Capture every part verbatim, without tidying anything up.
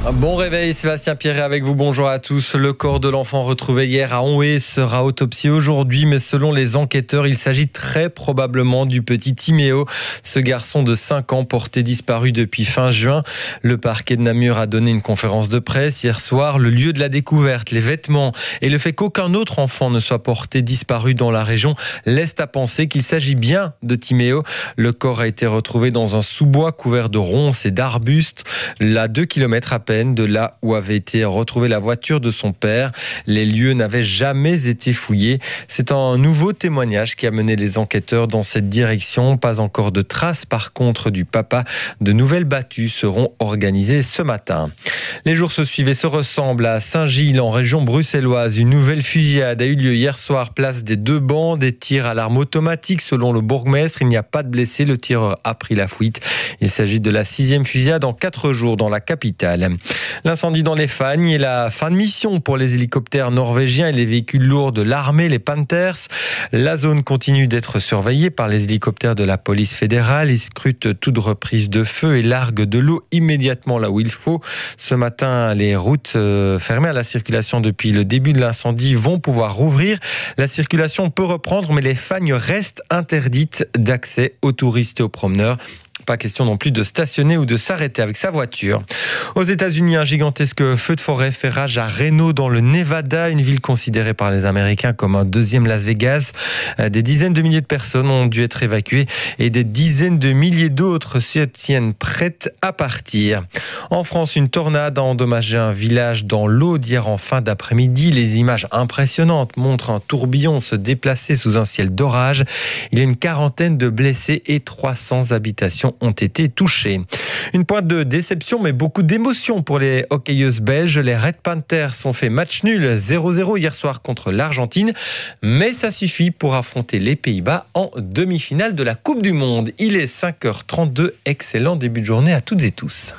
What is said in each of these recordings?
Bon réveil, Sébastien Pierret avec vous, bonjour à tous. Le corps de l'enfant retrouvé hier à Onhé sera autopsié aujourd'hui, mais selon les enquêteurs, il s'agit très probablement du petit Timéo, ce garçon de cinq ans porté disparu depuis fin juin. Le parquet de Namur a donné une conférence de presse hier soir. Le lieu de la découverte, les vêtements et le fait qu'aucun autre enfant ne soit porté disparu dans la région laissent à penser qu'il s'agit bien de Timéo. Le corps a été retrouvé dans un sous-bois couvert de ronces et d'arbustes, à deux kilomètres à peine de là où avait été retrouvée la voiture de son père. Les lieux n'avaient jamais été fouillés. C'est un nouveau témoignage qui a mené les enquêteurs dans cette direction. Pas encore de traces par contre du papa. De nouvelles battues seront organisées ce matin. Les jours se suivent et se ressemblent à Saint-Gilles en région bruxelloise. Une nouvelle fusillade a eu lieu hier soir, place des Deux Bancs. Des tirs à l'arme automatique selon le bourgmestre. Il n'y a pas de blessés. Le tireur a pris la fuite. Il s'agit de la sixième fusillade en quatre jours dans la capitale. L'incendie dans les Fagnes et la fin de mission pour les hélicoptères norvégiens et les véhicules lourds de l'armée, les Panthers. La zone continue d'être surveillée par les hélicoptères de la police fédérale. Ils scrutent toute reprise de feu et larguent de l'eau immédiatement là où il faut. Ce matin, les routes fermées à la circulation depuis le début de l'incendie vont pouvoir rouvrir. La circulation peut reprendre, mais les Fagnes restent interdites d'accès aux touristes et aux promeneurs. Pas question non plus de stationner ou de s'arrêter avec sa voiture. Aux États-Unis, un gigantesque feu de forêt fait rage à Reno dans le Nevada, une ville considérée par les Américains comme un deuxième Las Vegas. Des dizaines de milliers de personnes ont dû être évacuées et des dizaines de milliers d'autres se tiennent prêtes à partir. En France, une tornade a endommagé un village dans l'Aude hier en fin d'après-midi. Les images impressionnantes montrent un tourbillon se déplacer sous un ciel d'orage. Il y a une quarantaine de blessés et trois cents habitations ont été touchées. Une pointe de déception mais beaucoup d'émotion pour les hockeyeuses belges. Les Red Panthers ont fait match nul zéro zéro hier soir contre l'Argentine, mais ça suffit pour affronter les Pays-Bas en demi-finale de la Coupe du Monde. Il est cinq heures trente-deux, excellent début de journée à toutes et tous.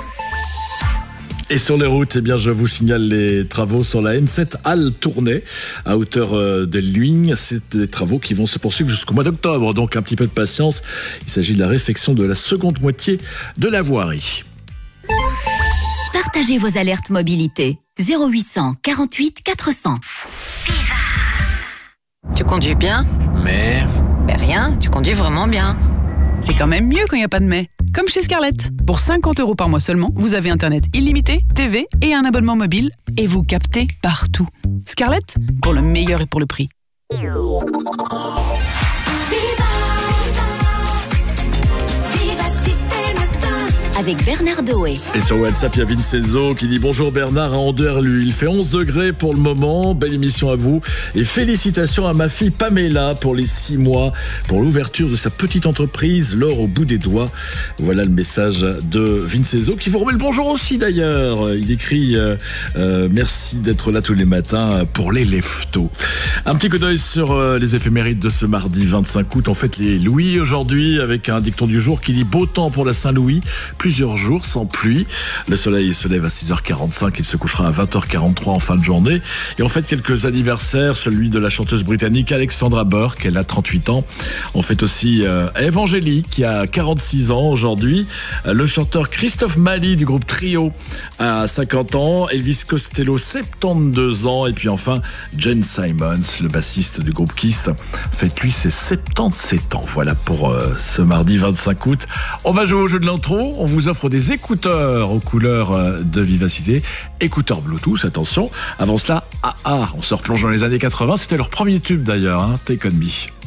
Et sur les routes, eh bien, je vous signale les travaux sur la N sept Halle Tournai, à hauteur de Luynes. C'est des travaux qui vont se poursuivre jusqu'au mois d'octobre, donc un petit peu de patience. Il s'agit de la réfection de la seconde moitié de la voirie. Partagez vos alertes mobilité. zéro huit cent quarante-huit quatre cents. Tu conduis bien? Mais... Ben rien, tu conduis vraiment bien. C'est quand même mieux quand il n'y a pas de mais. Comme chez Scarlett. Pour cinquante euros par mois seulement, vous avez Internet illimité, T V et un abonnement mobile. Et vous captez partout. Scarlett, pour le meilleur et pour le prix. Avec Bernard Doé. Et sur WhatsApp, il y a Vincenzo qui dit bonjour Bernard à Anderlu. Il fait onze degrés pour le moment. Belle émission à vous. Et félicitations à ma fille Pamela pour les six mois, pour l'ouverture de sa petite entreprise, l'or au bout des doigts. Voilà le message de Vincenzo qui vous remet le bonjour aussi d'ailleurs. Il écrit euh, euh, merci d'être là tous les matins pour les leftos. Un petit coup d'œil sur euh, les éphémérides de ce mardi vingt-cinq août. On fête les Louis aujourd'hui avec un dicton du jour qui dit beau temps pour la Saint-Louis. Plusieurs jours sans pluie. Le soleil se lève à six heures quarante-cinq, il se couchera à vingt heures quarante-trois en fin de journée. Et on fête quelques anniversaires, celui de la chanteuse britannique Alexandra Burke, elle a trente-huit ans. On fête aussi euh, Evangélique qui a quarante-six ans aujourd'hui. Euh, le chanteur Christophe Mali du groupe Trio a cinquante ans. Elvis Costello, soixante-douze ans. Et puis enfin, Gene Simons, le bassiste du groupe Kiss, fête lui ses soixante-dix-sept ans. Voilà pour euh, ce mardi vingt-cinq août. On va jouer au jeu de l'intro. On vous offre des écouteurs aux couleurs de Vivacité, écouteurs Bluetooth, attention. Avant cela, A A, on se replonge dans les années quatre-vingts, c'était leur premier tube d'ailleurs, hein, Take On Me.